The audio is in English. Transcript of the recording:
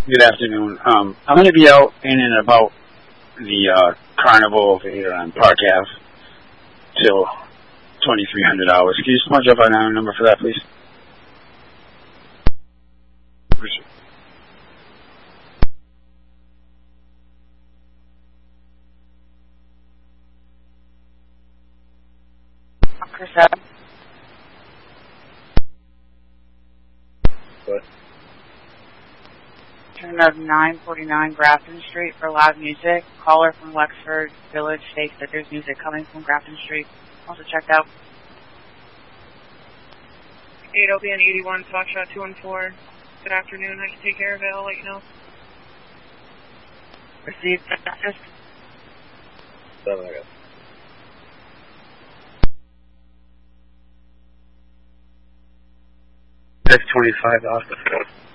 Good afternoon. I'm going to be out in and about the carnival over here on Park Ave till 2300 hours. Can you smudge up our number for that, please? What? Turn of 949 Grafton Street for loud music. Caller from Wexford Village states that there's music coming from Grafton Street. Also checked out. 8 OBN 81, Foxtrot 214. Good afternoon. I can take care of it. I'll let you know. Received. 7, I guess. $625 off the floor.